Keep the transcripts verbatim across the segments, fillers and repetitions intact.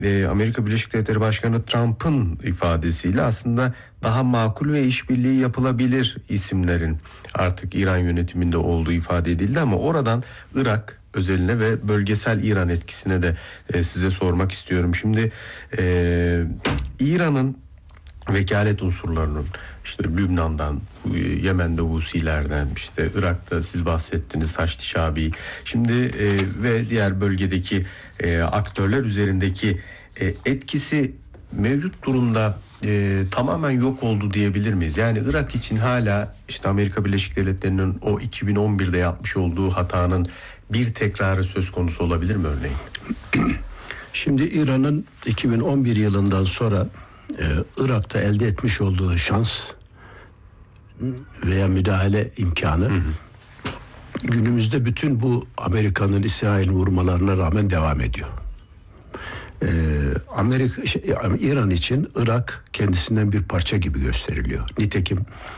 e, Amerika Birleşik Devletleri Başkanı Trump'ın ifadesiyle aslında daha makul ve işbirliği yapılabilir isimlerin artık İran yönetiminde olduğu ifade edildi ama oradan Irak özeline ve bölgesel İran etkisine de e, size sormak istiyorum. Şimdi e, İran'ın vekalet unsurlarının işte Lübnan'dan, Yemen'de Husilerden, işte Irak'ta siz bahsettiniz Haçlı Şabi, şimdi e, ve diğer bölgedeki e, aktörler üzerindeki e, etkisi mevcut durumda e, tamamen yok oldu diyebilir miyiz? Yani Irak için hala işte Amerika Birleşik Devletleri'nin o iki bin on birde yapmış olduğu hatanın bir tekrarı söz konusu olabilir mi örneğin? Şimdi İran'ın iki bin on bir yılından sonra e, Irak'ta elde etmiş olduğu şans veya müdahale imkanı, hı hı, günümüzde bütün bu Amerika'nın İsrail'in vurmalarına rağmen devam ediyor. Ee, Amerika, şey, İran için Irak kendisinden bir parça gibi gösteriliyor. Nitekim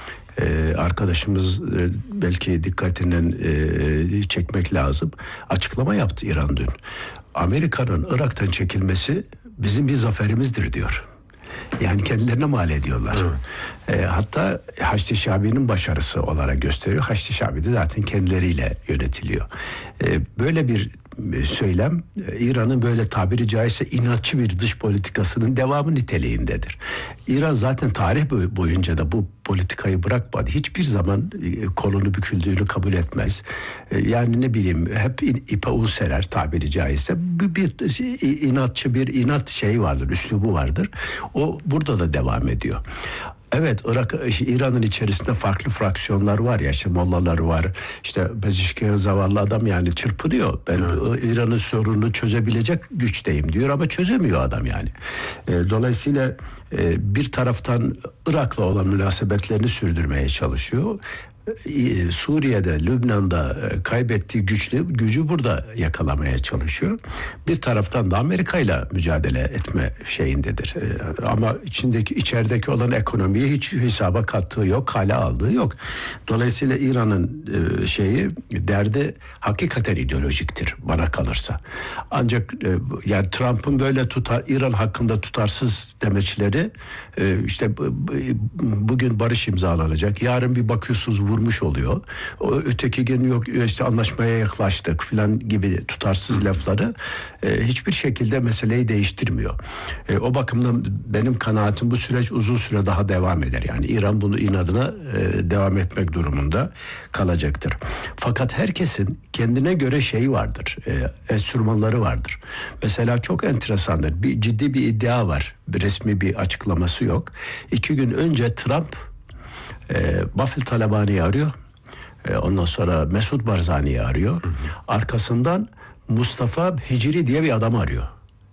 e, arkadaşımız e, belki dikkatinden e, çekmek lazım. Açıklama yaptı İran dün. Amerika'nın Irak'tan çekilmesi bizim bir zaferimizdir diyor. Yani kendilerine mal ediyorlar. Evet. E, hatta Haçlı Şabi'nin başarısı olarak gösteriyor. Haçlı Şabi de zaten kendileriyle yönetiliyor. E, böyle bir söylem İran'ın böyle tabiri caizse inatçı bir dış politikasının devamı niteliğindedir. İran zaten tarih boyunca da bu politikayı bırakmadı. Hiçbir zaman kolunu büküldüğünü kabul etmez. Yani ne bileyim hep ipe un serer tabiri caizse. Bir, bir inatçı bir inat şey vardır, üslubu vardır. O burada da devam ediyor. Evet, Irak, İran'ın içerisinde farklı fraksiyonlar var ya, işte mollalar var, işte Pezeshkian zavallı adam yani çırpınıyor. Ben evet. İran'ın sorununu çözebilecek güçteyim diyor ama çözemiyor adam yani. E, dolayısıyla e, bir taraftan Irak'la olan münasebetlerini sürdürmeye çalışıyor. Suriye'de, Lübnan'da kaybettiği güçlü gücü burada yakalamaya çalışıyor. Bir taraftan da Amerika ile mücadele etme şeyindedir. Ama içindeki içerideki olan ekonomiyi hiç hesaba kattığı yok, kale aldığı yok. Dolayısıyla İran'ın şeyi derdi hakikaten ideolojiktir bana kalırsa. Ancak yani Trump'ın böyle tutar İran hakkında tutarsız demeçleri işte bugün barış imzalanacak. Yarın bir bakıyorsunuz vurmuş oluyor. O öteki gün yok işte anlaşmaya yaklaştık filan gibi tutarsız lafları e, hiçbir şekilde meseleyi değiştirmiyor. E, o bakımdan benim kanaatim bu süreç uzun süre daha devam eder. Yani İran bunu inadına e, devam etmek durumunda kalacaktır. Fakat herkesin kendine göre şeyi vardır. E, enstrümanları vardır. Mesela çok enteresandır. Bir ciddi bir iddia var. Bir resmi bir açıklaması yok. İki gün önce Trump E, Bafil Talabani'yi arıyor. E, ondan sonra Mesut Barzani'yi arıyor. Hı hı. Arkasından Mustafa Hicri diye bir adam arıyor.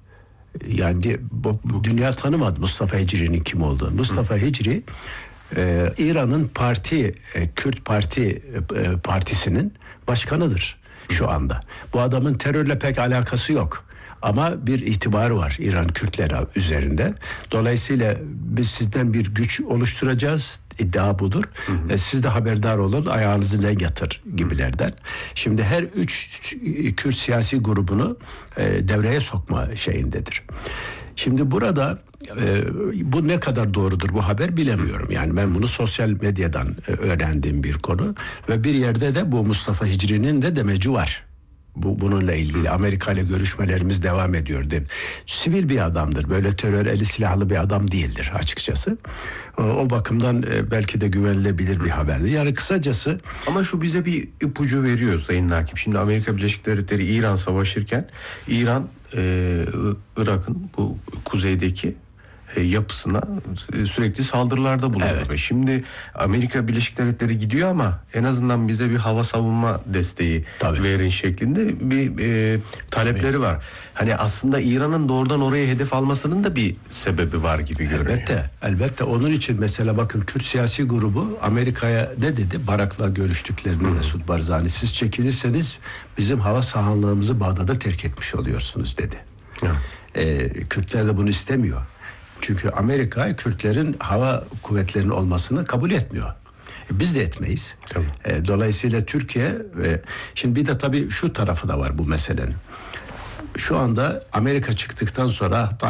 Yani bu, bu dünya tanımadı Mustafa Hicri'nin kim olduğunu. Mustafa hı. Hicri e, İran'ın parti e, Kürt Parti e, partisinin başkanıdır şu anda. Bu adamın terörle pek alakası yok. Ama bir itibarı var İran Kürtleri üzerinde. Dolayısıyla biz sizden bir güç oluşturacağız. İddia budur. Hı hı. Siz de haberdar olun, ayağınızı denk yatır gibilerden. Şimdi her üç Kürt siyasi grubunu e, devreye sokma şeyindedir. Şimdi burada e, bu ne kadar doğrudur bu haber bilemiyorum. Yani ben bunu sosyal medyadan e, öğrendiğim bir konu. Ve bir yerde de bu Mustafa Hicri'nin de demeci var. Bu, bununla ilgili Amerika ile görüşmelerimiz devam ediyor dedim. Sivil bir adamdır. Böyle terör eli silahlı bir adam değildir açıkçası. O, o bakımdan e, belki de güvenilebilir bir haberdi. Yani kısacası. Ama şu bize bir ipucu veriyor Sayın Nakim. Şimdi Amerika Birleşik Devletleri İran savaşırken İran e, Irak'ın bu kuzeydeki yapısına sürekli saldırılarda bulunuyor. Evet. Şimdi Amerika Birleşik Devletleri gidiyor ama en azından bize bir hava savunma desteği Tabii. verin şeklinde bir e, talepleri Tabii. var. Hani aslında İran'ın doğrudan oraya hedef almasının da bir sebebi var gibi görünüyor. Elbette. Elbette. Onun için mesela bakın Kürt siyasi grubu Amerika'ya ne dedi? Barak'la görüştüklerini hmm. Mesut Barzani, siz çekilirseniz bizim hava sahanlığımızı Bağdat'ta terk etmiş oluyorsunuz dedi. Hmm. Ee, Kürtler de bunu istemiyor. Çünkü Amerika Kürtlerin hava kuvvetlerinin olmasını kabul etmiyor. E biz de etmeyiz. E, dolayısıyla Türkiye ve şimdi bir de tabii şu tarafı da var bu meselenin. şu anda Amerika çıktıktan sonra hatta